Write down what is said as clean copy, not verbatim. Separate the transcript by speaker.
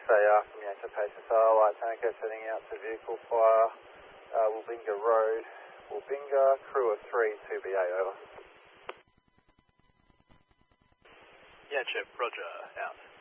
Speaker 1: from Yankee HSR, Light Tanker setting out to vehicle fire, Wilbinga Road, Wilbinga, crew of 3, 2BA, over.
Speaker 2: Yeah, Chip, roger, out.